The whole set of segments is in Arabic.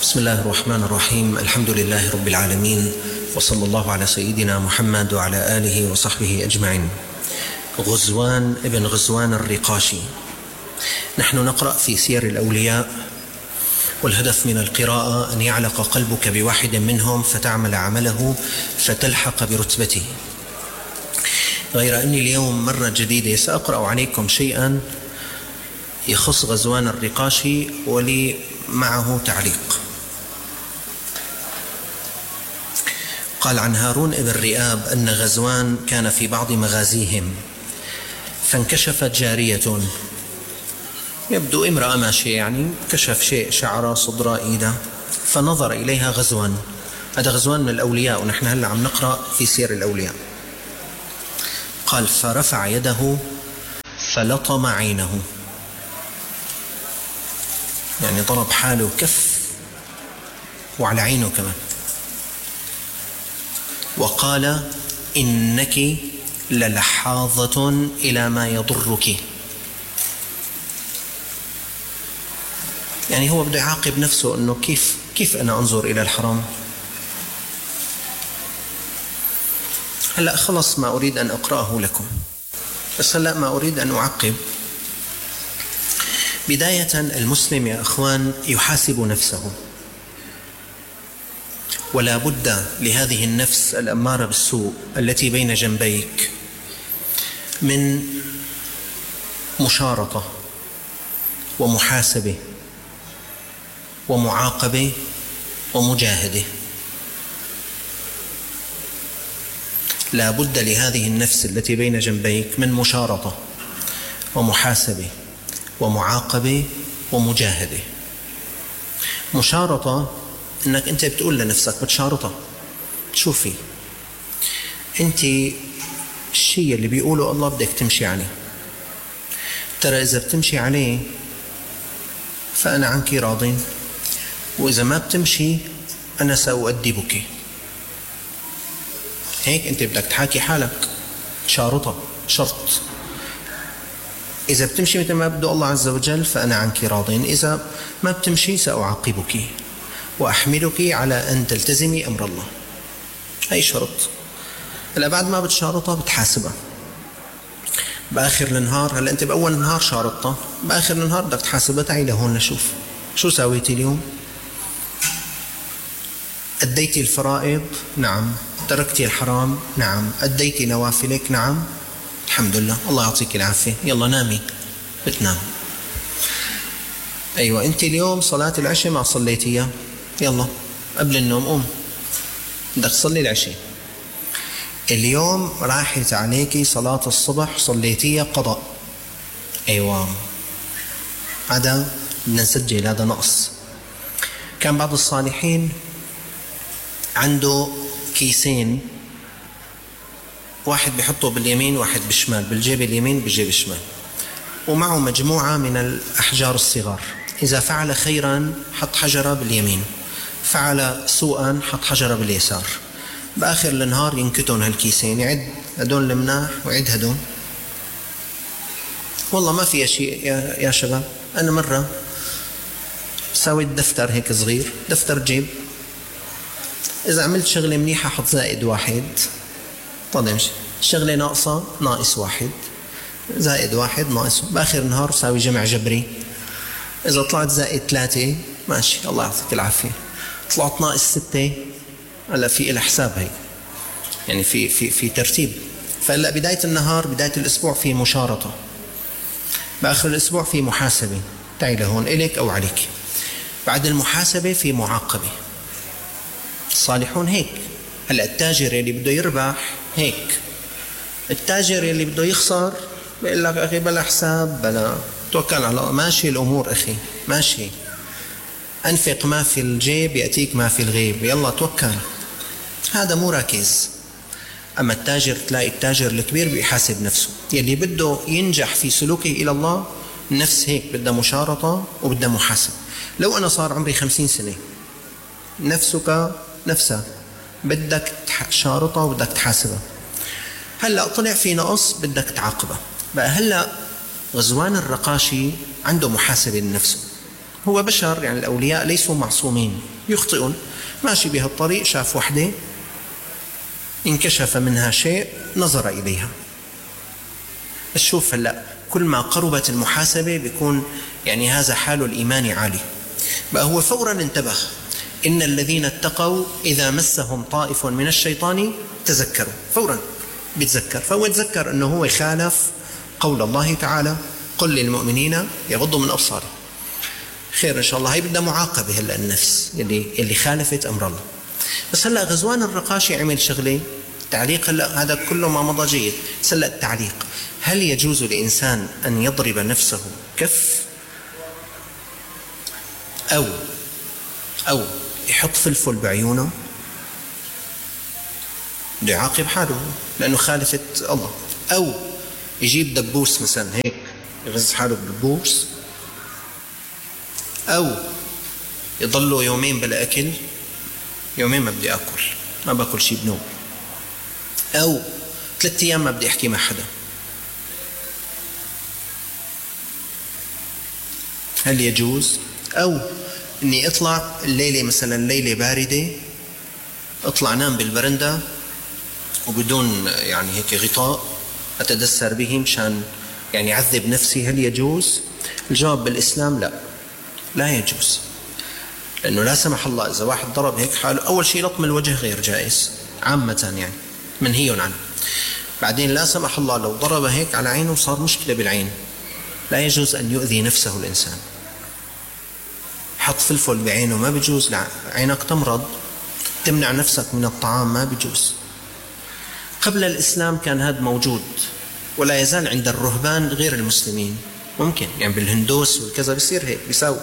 بسم الله الرحمن الرحيم. الحمد لله رب العالمين، وصلى الله على سيدنا محمد وعلى آله وصحبه أجمعين. غزوان ابن غزوان الرقاشي. نحن نقرأ في سير الأولياء، والهدف من القراءة أن يعلق قلبك بواحد منهم فتعمل عمله فتلحق برتبته. غير أني اليوم مرة جديدة سأقرأ عليكم شيئا يخص غزوان الرقاشي ولي معه تعليق. قال عن هارون ابن رئاب أن غزوان كان في بعض مغازيهم فانكشفت جارية، يبدو امرأة ماشية، يعني كشف شيء شعرها صدرها إيدها، فنظر إليها غزوان. هذا غزوان من الأولياء، ونحن هلأ عم نقرأ في سير الأولياء. قال فرفع يده فلطم عينه، يعني ضرب حاله كف وعلى عينه كمان، وقال إنك للحاظة إلى ما يضرك. يعني هو بده يعاقب نفسه أنه كيف أنا أنظر إلى الحرام. هلأ خلص ما أريد أن أقرأه لكم، بس هلأ ما أريد أن أعقب. بداية المسلم يا أخوان يحاسب نفسه، ولا بد لهذه النفس الأمارة بالسوء التي بين جنبيك من مشارطة ومحاسبة ومعاقبة ومجاهدة. لا بد لهذه النفس التي بين جنبيك من مشارطة ومحاسبة ومعاقبة ومجاهدة. مشارطة انك انت بتقول لنفسك، بتشارطها، شوفي انت الشيء اللي بيقوله الله بدك تمشي عليه، ترى اذا بتمشي عليه فانا عنك راضٍ، واذا ما بتمشي انا سأؤدبك. هيك انت بدك تحاكي حالك، تشارطها شرط. إذا بتمشي مثل ما بده الله عز وجل فأنا عنك راضٍ، إذا ما بتمشي سأعاقبك وأحملك على أن تلتزمي أمر الله. هاي شرط. هلا بعد ما بتشارطها بتحاسبها بآخر النهار. هلا أنت بأول النهار شارطتها، بآخر النهار بدك تحاسبها. تعي لهون نشوف شو ساويتي اليوم. أديتي الفرائض؟ نعم. تركتي الحرام؟ نعم. أديتي نوافلك؟ نعم. الحمد لله، الله يعطيك العافية. يلا نامي. بتنام. أيوة أنت اليوم صلاة العشاء ما صليتيها، يلا قبل النوم قوم بدك تصلي العشاء. اليوم راحت عليكي صلاة الصبح صليتيها قضاء، أيوة هذا بدنا نسجل، هذا نقص. كان بعض الصالحين عنده كيسين، واحد بيحطه باليمين واحد بالشمال، بالجيب اليمين بالجيب الشمال، ومعه مجموعة من الأحجار الصغار. إذا فعل خيرا حط حجرة باليمين، فعل سوءا حط حجرة باليسار. بآخر النهار ينكتون هالكيسين، يعد هدول المناح ويعد هدول. والله ما فيها شيء يا شباب. أنا مرة سويت دفتر هيك صغير، دفتر جيب، إذا عملت شغلة منيحة حط زائد واحد، طيب شغلة ناقصة ناقص واحد، زائد واحد ناقص. بآخر النهار ساوي جمع جبري. إذا طلعت زائد 3 ماشي، الله يعطيك العافية. طلعت ناقص 6، هلا في إلى حساب، هي يعني في ترتيب. فهلا بداية النهار، بداية الأسبوع في مشارطة، بآخر الأسبوع في محاسبة. تعي لهون إليك أو عليك. بعد المحاسبة في معاقبة. الصالحون هيك. هلا التاجر اللي بده يربح هيك، التاجر اللي بده يخسر بيقول لك أخي بلا حساب، بلا، توكل على الله، ماشي الأمور أخي، ماشي. أنفق ما في الجيب يأتيك ما في الغيب، يلا توكل. هذا مو راكز. أما التاجر، تلاقي التاجر الكبير بيحاسب نفسه. يلي بده ينجح في سلوكه إلى الله، النفس هيك بدها مشارطة وبدها محاسبة. لو أنا صار عمري 50 سنة، نفسك نفسها بدك تشارطها وبدك تحاسبها. هلأ طلع في نقص بدك تعاقبه. بقى هلأ غزوان الرقاشي عنده محاسبة لنفسه، هو بشر، يعني الأولياء ليسوا معصومين، يخطئون. ماشي بهالطريق شاف وحدة انكشف منها شيء نظر إليها. الشوف هلأ كل ما قربت المحاسبة بيكون يعني هذا حال الإيمان عالي، بقى هو فورا انتبه. إن الذين اتقوا إذا مسهم طائف من الشيطان تذكروا، فورا بيتذكر. فهو يتذكر أنه هو خالف قول الله تعالى: قل للمؤمنين يغضوا من أبصارهم. خير إن شاء الله. هي بدها معاقبة هلأ النفس اللي خالفت أمر الله. بس هلأ غزوان الرقاشي عمل شغلة تعليق. هلأ هذا كله ما مضى جيد. هلأ التعليق: هل يجوز لإنسان أن يضرب نفسه كف أو يحط فلفل بعيونه؟ بده يعاقب حاله لأنه خالفت الله. أو يجيب دبوس مثلا هيك يغز حاله بدبوس، أو يضلوا يومين بلا أكل، يومين ما بدي أكل، ما باكل شيء بنوم، أو 3 أيام ما بدي أحكي مع حدا. هل يجوز؟ أو إني أطلع الليلة مثلا ليلة باردة، أطلع نام بالبرندة وبدون يعني هيك غطاء أتدثر به مشان يعني أعذب نفسي. هل يجوز؟ الجواب بالإسلام لا، لا يجوز. لأنه لا سمح الله إذا واحد ضرب هيك حاله، أول شيء لطم الوجه غير جائز عامة، يعني منهي عنه. بعدين لا سمح الله لو ضرب هيك على عينه صار مشكلة بالعين، لا يجوز أن يؤذي نفسه الإنسان. حط فلفل بعينه ما بيجوز، عينك تمرض، تمنع نفسك من الطعام ما بيجوز. قبل الإسلام كان هذا موجود، ولا يزال عند الرهبان غير المسلمين. ممكن يعني بالهندوس والكذا بيصير هيك، بيساوي.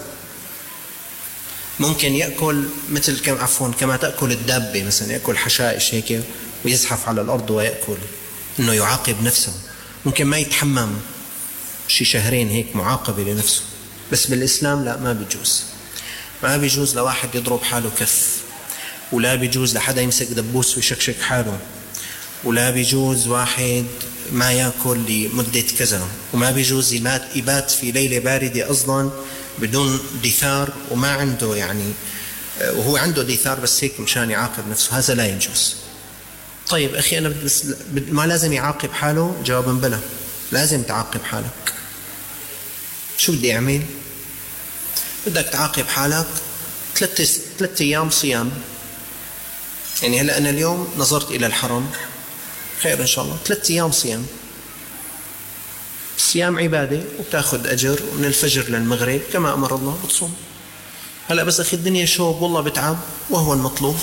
ممكن يأكل مثل كما تأكل الدابة مثلا، يأكل حشائش هيك ويزحف على الأرض ويأكل، إنه يعاقب نفسه. ممكن ما يتحمم شي 2 هيك معاقبة لنفسه. بس بالإسلام لا، ما بيجوز. ما بيجوز لواحد يضرب حاله كف، ولا بيجوز لحدا يمسك دبوس ويشكشك حاله، ولا بيجوز واحد ما يأكل لمدة كذا، وما بيجوز يبات في ليلة باردة أصلا بدون دثار وما عنده يعني، وهو عنده دثار بس هيك مشان يعاقب نفسه، هذا لا يجوز. طيب أخي أنا ما لازم يعاقب حاله؟ جوابا بلا، لازم تعاقب حالك. شو بدي أعمل؟ بدك تعاقب حالك 3 أيام صيام. يعني هلأ أنا اليوم نظرت إلى الحرم، خير إن شاء الله 3 أيام صيام. الصيام عبادة وبتاخذ أجر، ومن الفجر للمغرب كما أمر الله بتصوم. هلأ بس أخي الدنيا شوب والله بتعب وهو المطلوب.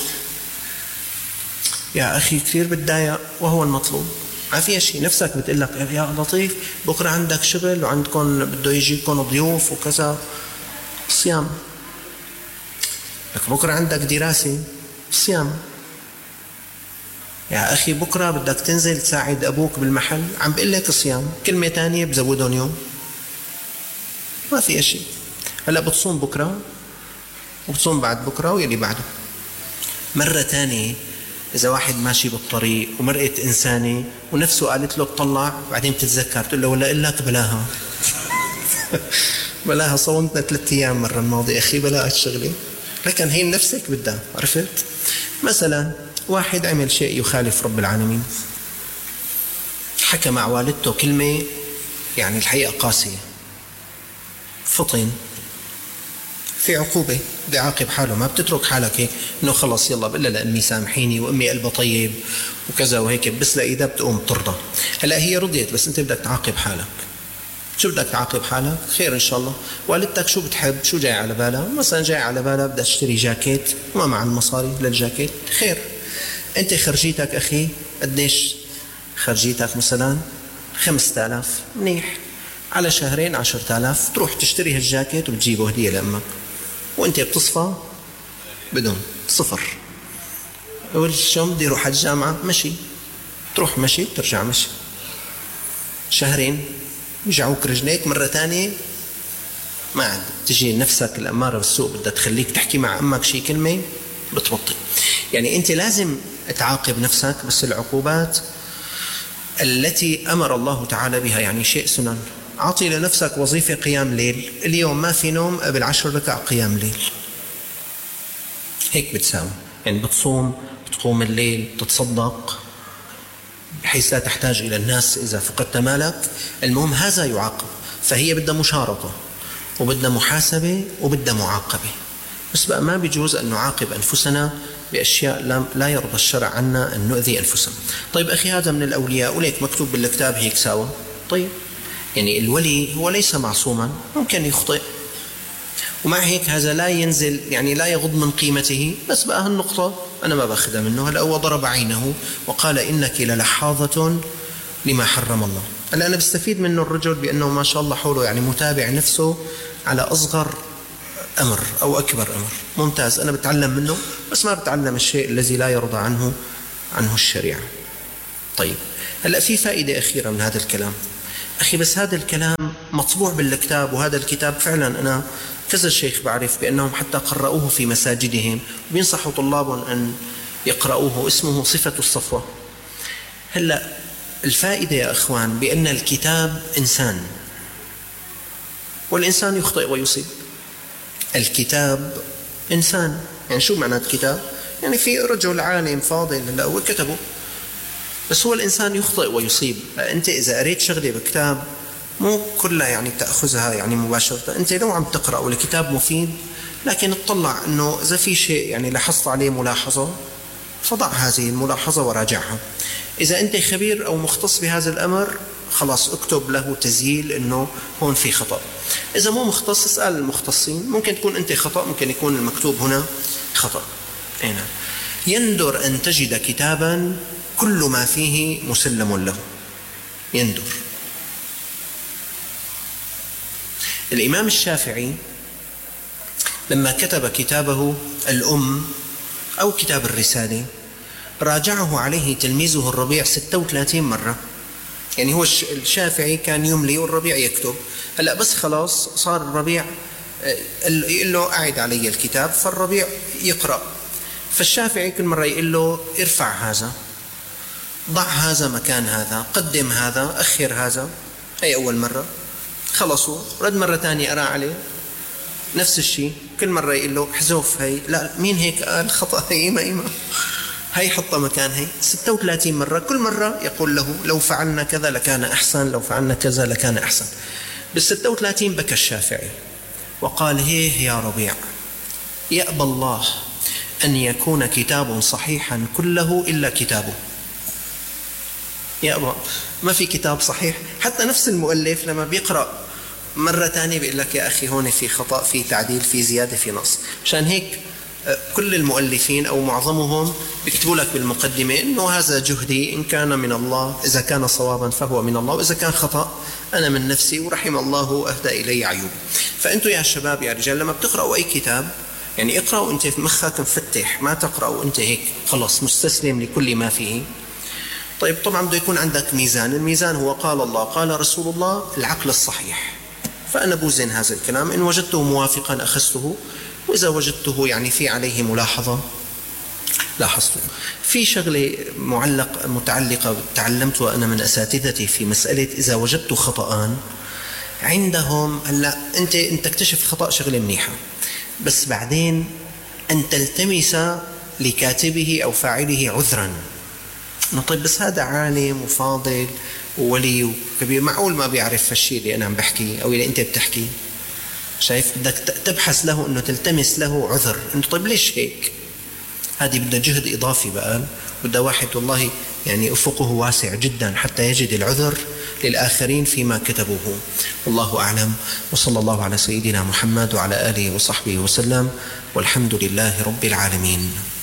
يا أخي كثير بتضايق وهو المطلوب، ما فيها شيء. نفسك بتقول لك يا لطيف بكرة عندك شغل وعندكم بده يجيكم ضيوف وكذا، صيام. لك بكرة عندك دراسة، صيام. يا أخي بكرة بدك تنزل تساعد أبوك بالمحل، عم بقول لك صيام. كلمة تانية بزودهم يوم، ما في شيء. هلأ بتصوم بكرة وبتصوم بعد بكرة ويلي بعده. مرة تانية إذا واحد ماشي بالطريق ومرقت إنسانة ونفسه قالت له اطلع، بعدين بتتذكر تقول له ولا إقول لك بلاها بلاها، صومتنا 3 أيام مرة الماضية أخي، بلا الشغلة. لكن هي نفسك بدها، عرفت؟ مثلا واحد عمل شيء يخالف رب العالمين، حكى مع والدته كلمة يعني الحقيقة قاسية، فطن، في عقوبة، بدي عاقب حاله. ما بتترك حالك هيك إنه خلص يلا بقول لأمي سامحيني وأمي قلبها طيب وكذا وهيك، بس لإذا بتقوم ترضى. هلأ هي رضيت بس أنت بدك تعاقب حالك. شو بدك تعاقب حالك؟ خير إن شاء الله. والدتك شو بتحب؟ شو جاي على بالها؟ مثلا جاي على بالها بدها تشتري جاكيت وما مع المصاري للجاكيت، خير. أنت خرجيتك أخي قديش خرجيتك؟ مثلا 5000، منيح. على 2 شهر 10,000 تروح تشتري هالجاكيت وبتجيبه هدية لأمك، وأنت بتصفى بدون صفر. والشم بدي يروح على الجامعة مشي، تروح مشي ترجع مشي. 2 شهر يجعوك رجليك مرة تانية، ما عاد تجي نفسك الأمارة بالسوق بدها تخليك تحكي مع أمك شي كلمة بتبطل. يعني أنت لازم تعاقب نفسك، بس العقوبات التي أمر الله تعالى بها يعني شيء سنن. أعطي لنفسك وظيفة قيام ليل، اليوم ما في نوم قبل 10 ركع قيام ليل، هيك بتساوي. يعني بتصوم، بتقوم الليل، تتصدق بحيث لا تحتاج إلى الناس إذا فقدت مالك. المهم هذا يعاقب، فهي بدها مشارطة وبدها محاسبة وبدها معاقبة. بس بقى ما بيجوز أن نعاقب أنفسنا بأشياء لا يرضى الشرع عنا أن نؤذي أنفسنا. طيب أخي هذا من الأولياء وليك مكتوب بالكتاب هيك ساوى. طيب يعني الولي هو ليس معصوما، ممكن يخطئ، ومع هيك هذا لا ينزل يعني لا يغض من قيمته. بس بقى هالنقطة أنا ما باخذها منه. هلأ هو ضرب عينه وقال إنك للحاظة لما حرم الله. هلأ أنا بستفيد منه الرجل بأنه ما شاء الله حوله يعني متابع نفسه على أصغر أمر أو أكبر أمر، ممتاز. أنا بتعلم منه بس ما بتعلم الشيء الذي لا يرضى عنه الشريعة. طيب هلأ في فائدة أخيرة من هذا الكلام أخي، بس هذا الكلام مطبوع بالكتاب، وهذا الكتاب فعلا أنا كذا شيخ بعرف بأنهم حتى قرأوه في مساجدهم وبينصحوا طلابهم أن يقرأوه، اسمه صفة الصفوة. هلأ الفائدة يا أخوان بأن الكتاب إنسان، والإنسان يخطئ ويصيب. الكتاب إنسان، يعني شو معنى الكتاب؟ يعني في رجل عالم فاضل هلأ هو كتبه، بس هو الإنسان يخطئ ويصيب. أنت إذا قريت شغلة بكتاب مو كلها يعني تأخذها يعني مباشرة. أنت لو عم تقرأ والكتاب مفيد، لكن اطلع أنه إذا في شيء يعني لاحظت عليه ملاحظة فضع هذه الملاحظة وراجعها. إذا أنت خبير أو مختص بهذا الأمر خلاص اكتب له تسجيل أنه هون في خطأ. إذا مو مختص اسأل المختصين، ممكن تكون أنت خطأ، ممكن يكون المكتوب هنا خطأ. هنا يندر أن تجد كتابا كل ما فيه مسلم له، يندر. الإمام الشافعي لما كتب كتابه الأم أو كتاب الرسالة راجعه عليه تلميذه الربيع 36 مرة. يعني هو الشافعي كان يملي والربيع يكتب. هلأ بس خلاص صار الربيع يقول له أعد علي الكتاب، فالربيع يقرأ، فالشافعي كل مرة يقول له ارفع هذا، ضع هذا مكان هذا، قدم هذا، أخر هذا. هي أول مرة خلصوا، رد مرة تانية أرى عليه نفس الشيء، كل مرة يقول له حذف هي، لا مين هيك قال خطأ، هي هي حطها مكان هي. 36 مرة، كل مرة يقول له لو فعلنا كذا لكان أحسن، لو فعلنا كذا لكان أحسن. بال36 بكى الشافعي وقال هيه يا ربيع، يأبى الله أن يكون كتاب صحيحا كله إلا كتابه. يأبى، ما في كتاب صحيح. حتى نفس المؤلف لما بيقرأ مرة تانية بيقول لك يا أخي هون في خطأ، في تعديل، في زيادة، في نقص. مشان هيك كل المؤلفين أو معظمهم بيكتبوا لك بالمقدمة إنه هذا جهدي، إن كان من الله، إذا كان صوابا فهو من الله، وإذا كان خطأ أنا من نفسي ورحم الله أهدى إلي عيوب. فأنتوا يا شباب يا رجال لما بتقرأوا أي كتاب يعني اقرأوا أنت في مخك مفتح، ما تقرأوا أنت هيك خلاص مستسلم لكل ما فيه. طيب طبعا بده يكون عندك ميزان، الميزان هو قال الله قال رسول الله، العقل الصحيح. فأنا بوزن هذا الكلام، إن وجدته موافقا أخذته، وإذا وجدته يعني في عليه ملاحظة لاحظته. في شغلة متعلقة تعلمتها أنا من أساتذتي في مسألة إذا وجدت خطأ عندهم. هلا أنت تكتشف خطأ شغلة منيحة، بس بعدين أن تلتمس لكاتبه أو فاعله عذرا. طيب بس هذا عالم وفاضل وولي وكبير، معقول ما بيعرف هالشيء اللي أنا عم بحكي أو اللي أنت بتحكي؟ شايف بدك تبحث له أنه تلتمس له عذر، أنه طيب ليش هيك؟ هذه بدها جهد إضافي بقى، بدها واحد والله يعني أفقه واسع جدا حتى يجد العذر للآخرين فيما كتبوه. والله أعلم، وصلى الله على سيدنا محمد وعلى آله وصحبه وسلم، والحمد لله رب العالمين.